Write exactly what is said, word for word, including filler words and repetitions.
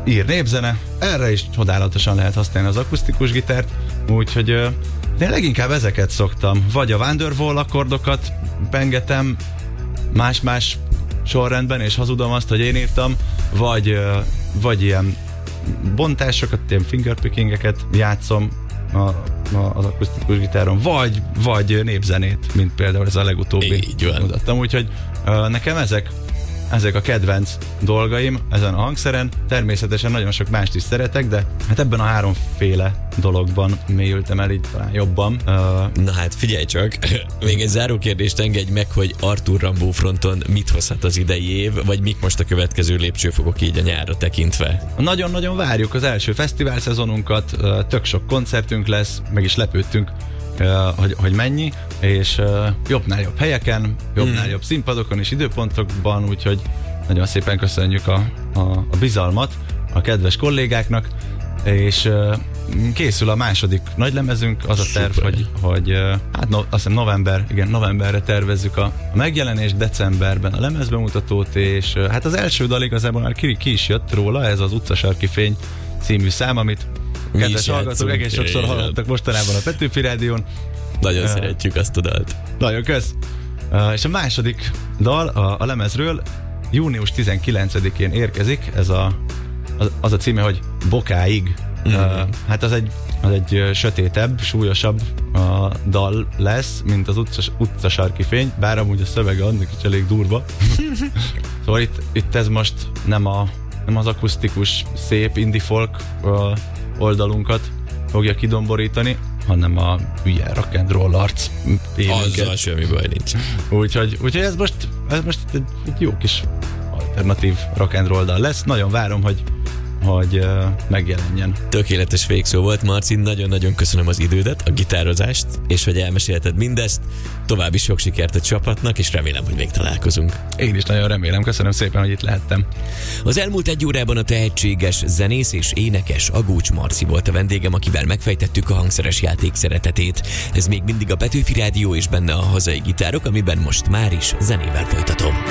ír népzene, erre is csodálatosan lehet használni az akusztikus gitárt, úgyhogy én leginkább ezeket szoktam, vagy a Wonderwall akkordokat pengetem más-más sorrendben, és hazudom azt, hogy én írtam, vagy, vagy ilyen bontásokat, ilyen fingerpickingeket játszom a, a, az akusztikus gitáron, vagy, vagy népzenét, mint például ez a legutóbbi mutattam, úgyhogy uh, nekem ezek ezek a kedvenc dolgaim ezen a hangszeren. Természetesen nagyon sok mást is szeretek, de hát ebben a háromféle dologban mélyültem el így talán jobban. Uh, Na hát figyelj csak, még egy záró kérdést engedj meg, hogy Arthur Rimbaud fronton mit hozhat az idei év, vagy mik most a következő lépcsőfokok így a nyárra tekintve? Nagyon-nagyon várjuk az első fesztivál szezonunkat, tök sok koncertünk lesz, meg is lepődtünk, Uh, hogy, hogy mennyi, és uh, jobbnál jobb helyeken, jobbnál mm. jobb színpadokon és időpontokban, úgyhogy nagyon szépen köszönjük a, a, a bizalmat a kedves kollégáknak, és uh, készül a második nagylemezünk, az a terv, Szuper. hogy, hogy uh, hát no, azt hiszem november, igen, novemberre tervezzük a, a megjelenést, decemberben a lemezbemutatót, és uh, hát az első dal igazából már ki, ki is jött róla, ez az Utcasarki Fény című szám, amit kedves hallgatók egész sokszor hallottak mostanában a Petőfi Rádión. Nagyon uh, szeretjük azt a dalt. Nagyon kösz. Uh, és a második dal a, a lemezről június tizenkilencedikén érkezik, ez a, az, az a címe, hogy Bokáig. Mm. Uh, hát az egy, az egy uh, sötétebb, súlyosabb uh, dal lesz, mint az utca, Utcasarki Fény, bár amúgy a szövege annak is elég durva. Szóval itt, itt ez most nem, a, nem az akusztikus, szép indie folk uh, oldalunkat fogja kidomborítani, hanem a hülye rock and roll arc élünket. Azzal semmi baj nincs. Úgyhogy, úgyhogy ez most, ez most egy, egy jó kis alternatív rock and roll dal lesz. Nagyon várom, hogy hogy uh, megjelenjen. Tökéletes végszó volt, Marci, nagyon-nagyon köszönöm az idődet, a gitározást, és hogy elmesélted mindezt. További sok sikert a csapatnak, és remélem, hogy még találkozunk. Én is nagyon remélem, köszönöm szépen, hogy itt lehettem. Az elmúlt egy órában a tehetséges zenész és énekes Agócs Marci volt a vendégem, akivel megfejtettük a hangszeres játék szeretetét. Ez még mindig a Petőfi Rádió, és benne a hazai gitárok, amiben most már is zenével folytatom.